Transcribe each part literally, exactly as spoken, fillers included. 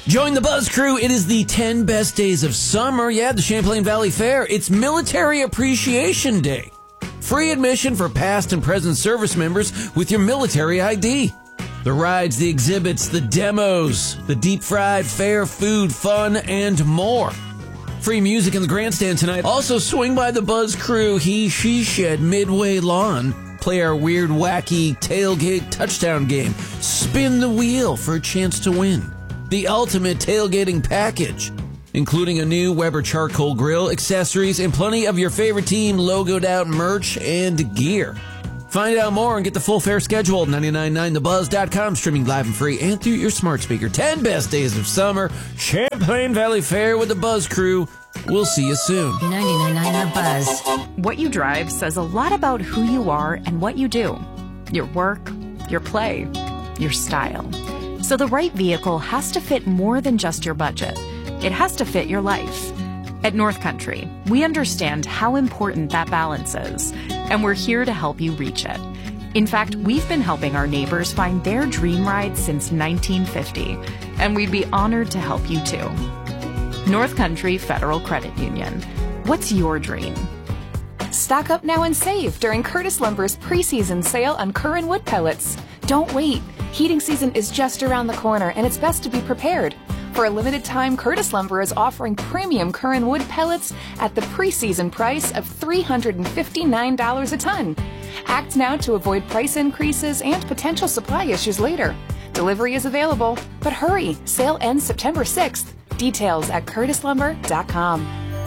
Join the Buzz crew. It is the ten best days of summer. Yeah, the Champlain Valley Fair. It's Military Appreciation Day. Free admission for past and present service members with your military I D. The rides, the exhibits, the demos, the deep-fried fair food, fun, and more. Free music in the grandstand tonight. Also, swing by the Buzz crew, he, she shed, Midway Lawn. Play our weird, wacky tailgate touchdown game. Spin the wheel for a chance to win. The ultimate tailgating package, including a new Weber charcoal grill, accessories, and plenty of your favorite team logoed out merch and gear. Find out more and get the full fair schedule at nine nine nine the buzz dot com, streaming live and free and through your smart speaker. ten best days of summer, Champlain Valley Fair with the Buzz crew. We'll see you soon. ninety-nine point nine The Buzz. What you drive says a lot about who you are and what you do. Your work, your play, your style. So the right vehicle has to fit more than just your budget. It has to fit your life. At North Country, we understand how important that balance is, and we're here to help you reach it. In fact, we've been helping our neighbors find their dream ride since nineteen fifty, and we'd be honored to help you too. North Country Federal Credit Union. What's your dream? Stock up now and save during Curtis Lumber's preseason sale on Curran wood pellets. Don't wait. Heating season is just around the corner, and it's best to be prepared. For a limited time, Curtis Lumber is offering premium Curran wood pellets at the preseason price of three hundred fifty-nine dollars a ton. Act now to avoid price increases and potential supply issues later. Delivery is available, but hurry, sale ends September sixth. Details at curtis lumber dot com.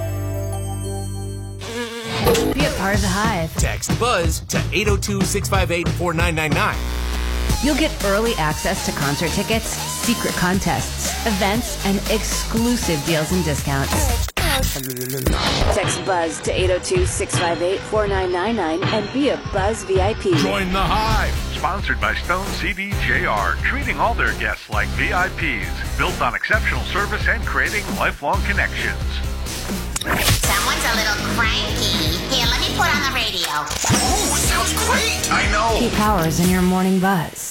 Be a part of the Hive. Text BUZZ to eight oh two, six five eight, four nine nine nine. You'll get early access to concert tickets, secret contests, events, and exclusive deals and discounts. Text BUZZ to eight oh two, six five eight, four nine nine nine and be a Buzz V I P. Join the Hive. Sponsored by Stone C D J R, treating all their guests like V I Ps, built on exceptional service and creating lifelong connections. Someone's a little cranky. Here, let me put on the radio. Oh, sounds great. I know. Key Powers in your morning buzz.